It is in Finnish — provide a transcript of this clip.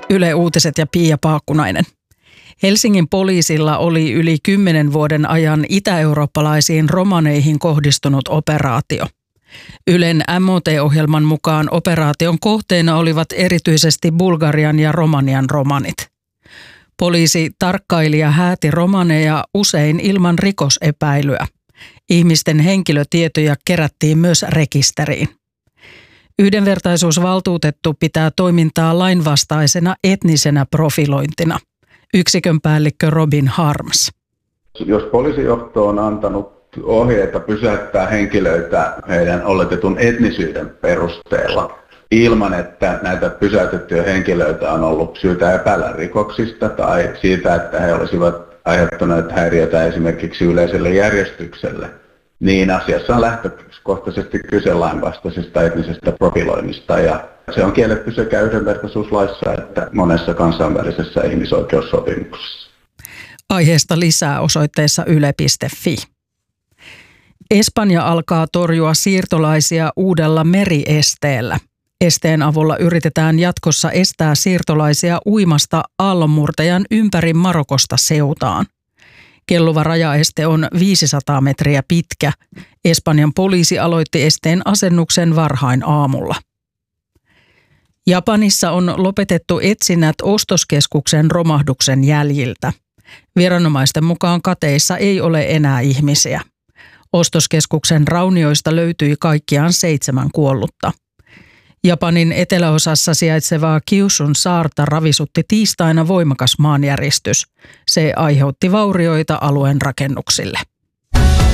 Yle Uutiset ja Pia Paakkunainen. Helsingin poliisilla oli yli 10 vuoden ajan itä-eurooppalaisiin romaneihin kohdistunut operaatio. Ylen MOT-ohjelman mukaan operaation kohteena olivat erityisesti Bulgarian ja Romanian romanit. Poliisi tarkkaili ja hääti romaneja usein ilman rikosepäilyä. Ihmisten henkilötietoja kerättiin myös rekisteriin. Yhdenvertaisuusvaltuutettu pitää toimintaa lainvastaisena etnisenä profilointina. Yksikön päällikkö Robin Harms. Jos poliisijohto on antanut ohjeita pysäyttää henkilöitä heidän oletetun etnisyyden perusteella ilman, että näitä pysäytettyjä henkilöitä on ollut syytä epäillä rikoksista tai siitä, että he olisivat aiheuttaneet häiriötä esimerkiksi yleiselle järjestykselle, niin asiassa on lähtökohtaisesti kyse lainvastaisesta etnisestä profiloinnista ja se on kielletty sekä yhdenvertaisuuslaissa että monessa kansainvälisessä ihmisoikeussopimuksessa. Aiheesta lisää osoitteessa yle.fi. Espanja alkaa torjua siirtolaisia uudella meriesteellä. Esteen avulla yritetään jatkossa estää siirtolaisia uimasta aallonmurtajan ympäri Marokosta Ceutaan. Kelluva rajaeste on 500 metriä pitkä. Espanjan poliisi aloitti esteen asennuksen varhain aamulla. Japanissa on lopetettu etsinnät ostoskeskuksen romahduksen jäljiltä. Viranomaisten mukaan kateissa ei ole enää ihmisiä. Ostoskeskuksen raunioista löytyi kaikkiaan 7 kuollutta. Japanin eteläosassa sijaitsevaa Kyushun saarta ravisutti tiistaina voimakas maanjäristys. Se aiheutti vaurioita alueen rakennuksille.